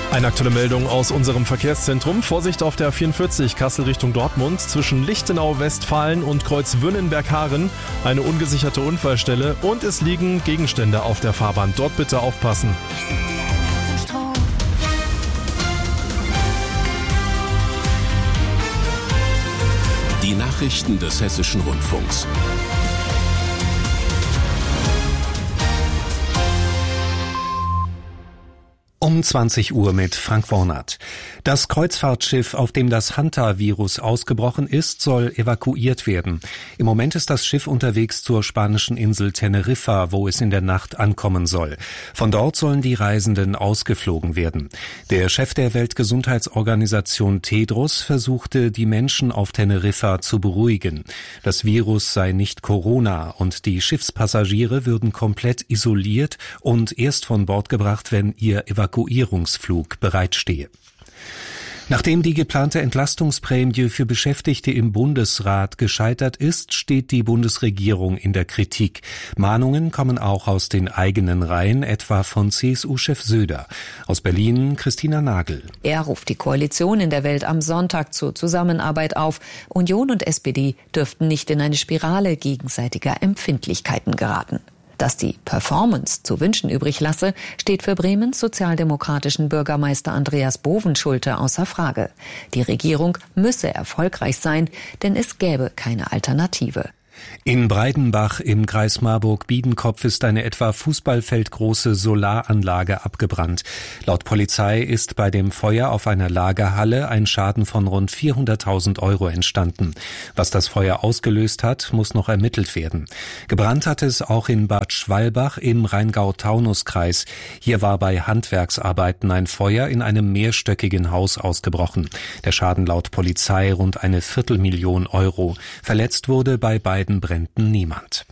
Eine aktuelle Meldung aus unserem Verkehrszentrum. Vorsicht auf der A44 Kassel Richtung Dortmund zwischen Lichtenau-Westfalen und Kreuzwünnenberg-Haaren. Eine ungesicherte Unfallstelle und es liegen Gegenstände auf der Fahrbahn. Dort bitte aufpassen. Die Nachrichten des Hessischen Rundfunks. Um 20 Uhr mit Frank Wornert. Das Kreuzfahrtschiff, auf dem das Hanta-Virus ausgebrochen ist, soll evakuiert werden. Im Moment ist das Schiff unterwegs zur spanischen Insel Teneriffa, wo es in der Nacht ankommen soll. Von dort sollen die Reisenden ausgeflogen werden. Der Chef der Weltgesundheitsorganisation Tedros versuchte, die Menschen auf Teneriffa zu beruhigen. Das Virus sei nicht Corona und die Schiffspassagiere würden komplett isoliert und erst von Bord gebracht, wenn ihr Evakuierungsflug bereitstehe. Nachdem die geplante Entlastungsprämie für Beschäftigte im Bundesrat gescheitert ist, steht die Bundesregierung in der Kritik. Mahnungen kommen auch aus den eigenen Reihen, etwa von CSU-Chef Söder. Aus Berlin Christina Nagel. Er ruft die Koalition in der Welt am Sonntag zur Zusammenarbeit auf. Union und SPD dürften nicht in eine Spirale gegenseitiger Empfindlichkeiten geraten. Dass die Performance zu wünschen übrig lasse, steht für Bremens sozialdemokratischen Bürgermeister Andreas Bovenschulte außer Frage. Die Regierung müsse erfolgreich sein, denn es gäbe keine Alternative. In Breidenbach im Kreis Marburg-Biedenkopf ist eine etwa fußballfeldgroße Solaranlage abgebrannt. Laut Polizei ist bei dem Feuer auf einer Lagerhalle ein Schaden von rund 400.000 € entstanden. Was das Feuer ausgelöst hat, muss noch ermittelt werden. Gebrannt hat es auch in Bad Schwalbach im Rheingau-Taunus-Kreis. Hier war bei Handwerksarbeiten ein Feuer in einem mehrstöckigen Haus ausgebrochen. Der Schaden laut Polizei rund 250.000 €. Verletzt wurde bei beiden Bränden niemand.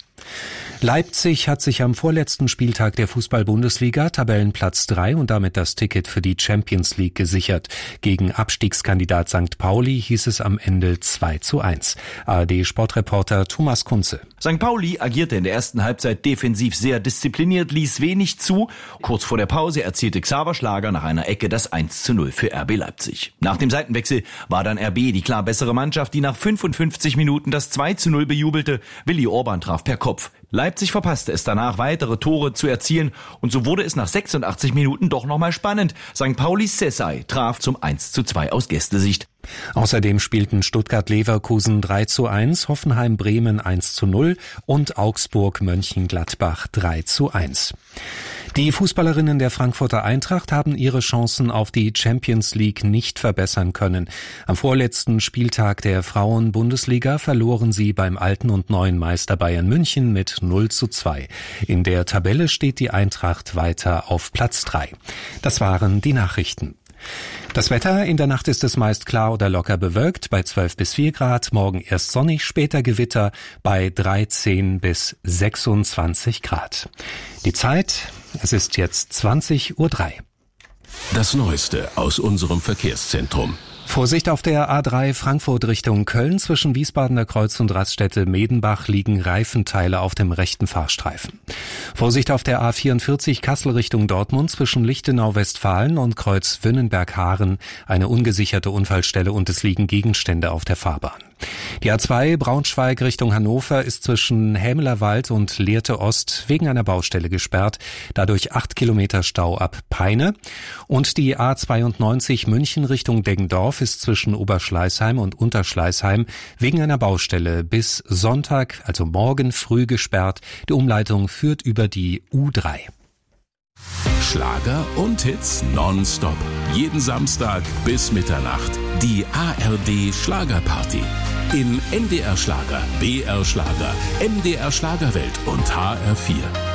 Leipzig hat sich am vorletzten Spieltag der Fußball-Bundesliga Tabellenplatz 3 und damit das Ticket für die Champions League gesichert. Gegen Abstiegskandidat St. Pauli hieß es am Ende 2:1. ARD-Sportreporter Thomas Kunze. St. Pauli agierte in der ersten Halbzeit defensiv sehr diszipliniert, ließ wenig zu. Kurz vor der Pause erzielte Xaver Schlager nach einer Ecke das 1:0 für RB Leipzig. Nach dem Seitenwechsel war dann RB die klar bessere Mannschaft, die nach 55 Minuten das 2:0 bejubelte. Willi Orban traf per Kopf. Leipzig verpasste es danach, weitere Tore zu erzielen und so wurde es nach 86 Minuten doch nochmal spannend. St. Paulis Sessay traf zum 1:2 aus Gästesicht. Außerdem spielten Stuttgart-Leverkusen 3:1, Hoffenheim-Bremen 1:0 und Augsburg-Mönchengladbach 3:1. Die Fußballerinnen der Frankfurter Eintracht haben ihre Chancen auf die Champions League nicht verbessern können. Am vorletzten Spieltag der Frauen-Bundesliga verloren sie beim alten und neuen Meister Bayern München mit 0:2. In der Tabelle steht die Eintracht weiter auf Platz 3. Das waren die Nachrichten. Das Wetter: in der Nacht ist es meist klar oder locker bewölkt bei 12 bis 4 Grad, morgen erst sonnig, später Gewitter bei 13 bis 26 Grad. Die Zeit: es ist jetzt 20:03 Uhr. Das Neueste aus unserem Verkehrszentrum. Vorsicht auf der A3 Frankfurt Richtung Köln. Zwischen Wiesbadener Kreuz und Raststätte Medenbach liegen Reifenteile auf dem rechten Fahrstreifen. Vorsicht auf der A44 Kassel Richtung Dortmund zwischen Lichtenau-Westfalen und Kreuzwünnenberg-Haaren. Eine ungesicherte Unfallstelle und es liegen Gegenstände auf der Fahrbahn. Die A2 Braunschweig Richtung Hannover ist zwischen Hämelerwald und Lehrte Ost wegen einer Baustelle gesperrt. Dadurch 8 Kilometer Stau ab Peine. Und die A92 München Richtung Deggendorf ist zwischen Oberschleißheim und Unterschleißheim wegen einer Baustelle bis Sonntag, also morgen früh gesperrt. Die Umleitung führt über die U3. Schlager und Hits nonstop. Jeden Samstag bis Mitternacht. Die ARD Schlagerparty. In NDR Schlager, BR Schlager, MDR Schlagerwelt und HR4.